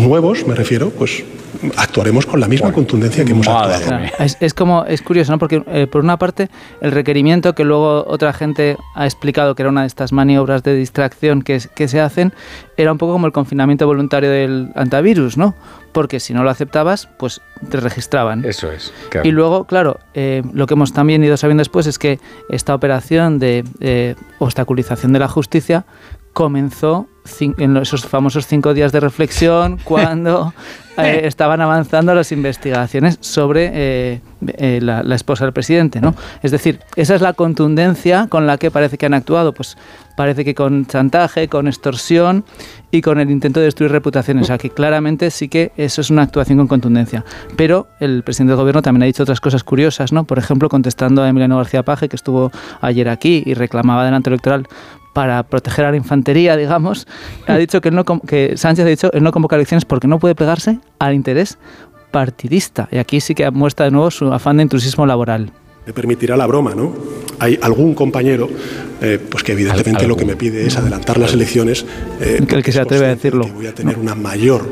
nuevos, me refiero, pues actuaremos con la misma contundencia que hemos actuado. Claro, es curioso, ¿no? Porque por una parte el requerimiento, que luego otra gente ha explicado que era una de estas maniobras de distracción que se hacen, era un poco como el confinamiento voluntario del antivirus, ¿no? Porque si no lo aceptabas, pues te registraban. Eso es. Claro. Y luego, claro, lo que hemos también ido sabiendo después es que esta operación de obstaculización de la justicia comenzó en esos famosos 5 días de reflexión, cuando estaban avanzando las investigaciones sobre la esposa del presidente, ¿no? Es decir, esa es la contundencia con la que parece que han actuado. Pues parece que con chantaje, con extorsión y con el intento de destruir reputaciones. O sea, que claramente sí que eso es una actuación con contundencia. Pero el presidente del gobierno también ha dicho otras cosas curiosas, ¿no? Por ejemplo, contestando a Emiliano García Paje, que estuvo ayer aquí y reclamaba adelanto electoral para proteger a la infantería, digamos, ha dicho que Sánchez ha dicho él no convoca elecciones porque no puede plegarse al interés partidista. Y aquí sí que muestra de nuevo su afán de intrusismo laboral. Me permitirá la broma, ¿no? Hay algún compañero, pues que evidentemente lo que me pide es adelantar las elecciones. El que se atreve a decirlo. Voy a tener una mayor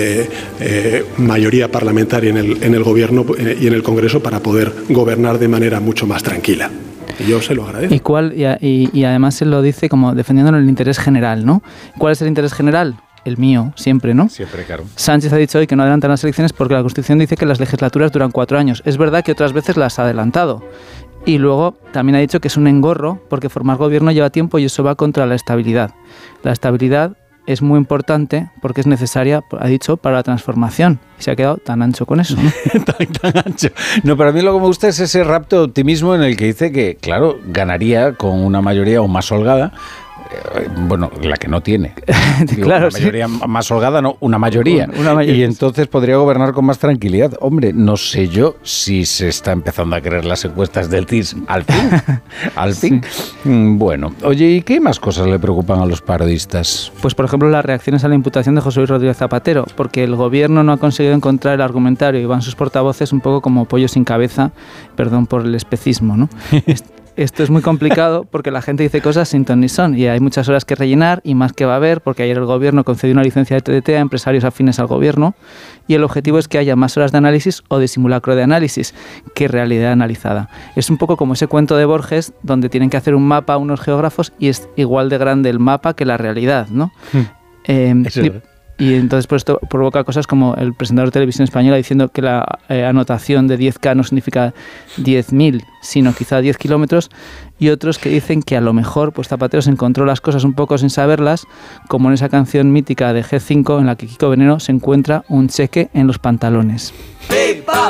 mayoría parlamentaria en el gobierno y en el Congreso para poder gobernar de manera mucho más tranquila. Y yo se lo agradezco. Y además se lo dice como defendiendo el interés general, ¿no? ¿Cuál es el interés general? El mío, siempre, ¿no? Siempre, claro. Sánchez ha dicho hoy que no adelantan las elecciones porque la Constitución dice que las legislaturas duran 4 años. Es verdad que otras veces las ha adelantado. Y luego también ha dicho que es un engorro porque formar gobierno lleva tiempo y eso va contra la estabilidad. La estabilidad es muy importante porque es necesaria, ha dicho, para la transformación. Y se ha quedado tan ancho con eso, ¿no? tan ancho. No, pero a mí lo que me gusta es ese rapto de optimismo en el que dice que, claro, ganaría con una mayoría aún más holgada. Bueno, la que no tiene. Claro, una mayoría más holgada, no, una mayoría. Y entonces podría gobernar con más tranquilidad. Hombre, no sé yo si se está empezando a creer las encuestas del CIS al fin. Al fin. Sí. Bueno, oye, ¿y qué más cosas le preocupan a los parodistas? Pues, por ejemplo, las reacciones a la imputación de José Luis Rodríguez Zapatero, porque el gobierno no ha conseguido encontrar el argumentario y van sus portavoces un poco como pollo sin cabeza, perdón por el especismo, ¿no? Esto es muy complicado porque la gente dice cosas sin ton ni son y hay muchas horas que rellenar y más que va a haber porque ayer el gobierno concedió una licencia de TDT a empresarios afines al gobierno y el objetivo es que haya más horas de análisis o de simulacro de análisis que realidad analizada. Es un poco como ese cuento de Borges donde tienen que hacer un mapa a unos geógrafos y es igual de grande el mapa que la realidad, ¿no? Y entonces pues esto provoca cosas como el presentador de Televisión Española diciendo que la anotación de 10K no significa 10.000, sino quizá 10 kilómetros, y otros que dicen que a lo mejor pues Zapatero se encontró las cosas un poco sin saberlas, como en esa canción mítica de G5 en la que Kiko Veneno se encuentra un cheque en los pantalones.